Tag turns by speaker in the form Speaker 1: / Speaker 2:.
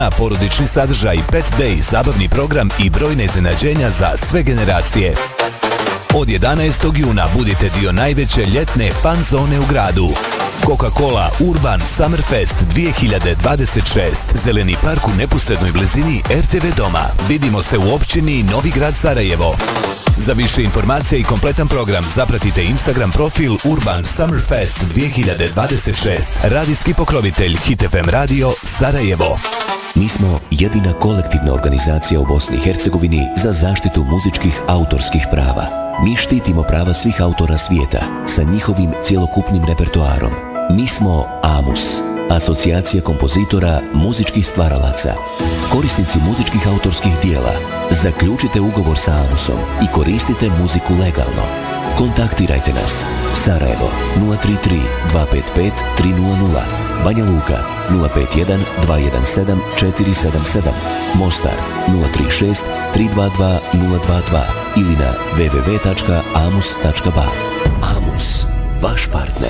Speaker 1: porodični sadržaj, pet day, zabavni program i brojne iznenađenja za sve generacije. Od 11. juna budite dio najveće ljetne fan zone u gradu. Coca-Cola Urban Summerfest 2026. Zeleni park u neposrednoj blizini RTV doma. Vidimo se u općini Novi Grad Sarajevo. Za više informacija i kompletan program zapratite Instagram profil Urban Summerfest 2026. Radijski pokrovitelj Hit FM Radio Sarajevo.
Speaker 2: Mi smo jedina kolektivna organizacija u Bosni i Hercegovini za zaštitu muzičkih autorskih prava. Mi štitimo prava svih autora svijeta sa njihovim cjelokupnim repertoarom. Mi smo AMUS, Asocijacija kompozitora muzičkih stvaralaca. Korisnici muzičkih autorskih dijela, zaključite ugovor sa AMUSom i koristite muziku legalno. Kontaktirajte nas. Sarajevo 033 255 300, Banja Luka 051 217 477, Mostar 036 322 022 ili na www.amus.ba. AMUS, vaš partner.